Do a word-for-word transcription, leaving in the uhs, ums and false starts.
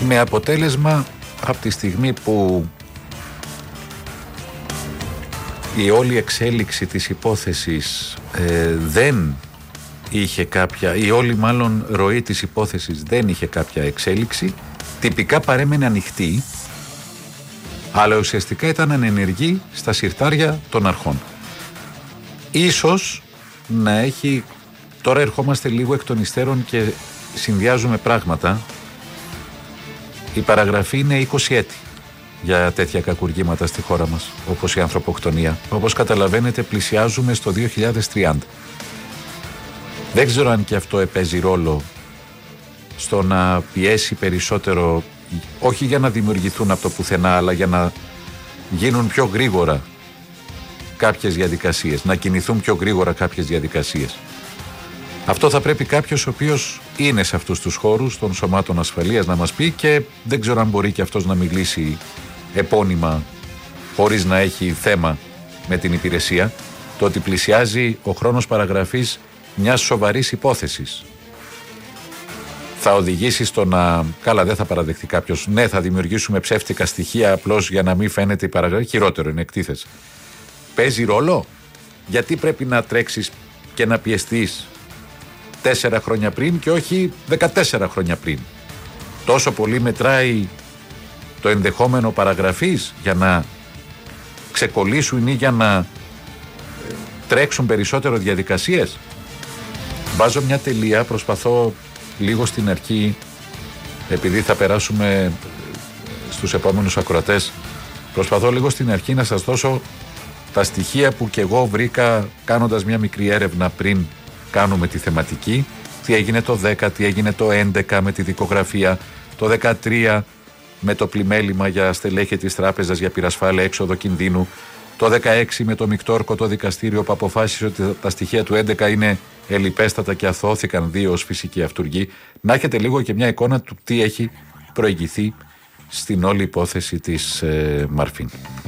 με αποτέλεσμα από τη στιγμή που η όλη εξέλιξη της υπόθεσης ε, δεν είχε κάποια, η όλη μάλλον ροή της υπόθεσης δεν είχε κάποια εξέλιξη, τυπικά παρέμενε ανοιχτή, αλλά ουσιαστικά ήταν ανενεργή στα συρτάρια των αρχών. Ίσως να έχει, τώρα ερχόμαστε λίγο εκ των υστέρων και συνδυάζουμε πράγματα. Η παραγραφή είναι είκοσι έτη για τέτοια κακουργήματα στη χώρα μας, όπως η ανθρωποκτονία. Όπως καταλαβαίνετε, πλησιάζουμε στο δύο χιλιάδες τριάντα. Δεν ξέρω αν και αυτό παίζει ρόλο στο να πιέσει περισσότερο, όχι για να δημιουργηθούν από το πουθενά, αλλά για να γίνουν πιο γρήγορα κάποιες διαδικασίες, να κινηθούν πιο γρήγορα κάποιες διαδικασίες. Αυτό θα πρέπει κάποιος ο οποίος είναι σε αυτούς τους χώρους των σωμάτων ασφαλείας να μας πει, και δεν ξέρω αν μπορεί και αυτός να μιλήσει επώνυμα χωρίς να έχει θέμα με την υπηρεσία. Το ότι πλησιάζει ο χρόνος παραγραφής μιας σοβαρής υπόθεσης θα οδηγήσει στο να, καλά, δεν θα παραδεχτεί κάποιος, ναι, θα δημιουργήσουμε ψεύτικα στοιχεία απλώς για να μην φαίνεται η παραγραφή, χειρότερο είναι, εκτίθεση. Παίζει ρόλο? Γιατί πρέπει να τρέξεις και να πιεστείς τέσσερα χρόνια πριν και όχι δεκατέσσερα χρόνια πριν? Τόσο πολύ μετράει το ενδεχόμενο παραγραφής για να ξεκολλήσουν ή για να τρέξουν περισσότερο διαδικασίες? Βάζω μια τελεία, προσπαθώ λίγο στην αρχή, επειδή θα περάσουμε στους επόμενους ακροατές, προσπαθώ λίγο στην αρχή να σας δώσω τα στοιχεία που και εγώ βρήκα κάνοντας μια μικρή έρευνα πριν κάνουμε τη θεματική. Τι έγινε το δέκα, τι έγινε το έντεκα με τη δικογραφία, το δεκατρία με το πλημέλημα για στελέχη της τράπεζας για πυρασφάλεια έξοδο κινδύνου, το δεκαέξι με το Μικτόρκο το δικαστήριο που αποφάσισε ότι τα στοιχεία του έντεκα είναι ελλιπέστατα και αθώθηκαν δύο ως φυσικοί αυτούργοι. Να έχετε λίγο και μια εικόνα του τι έχει προηγηθεί στην όλη υπόθεση της ε, Μαρφίν.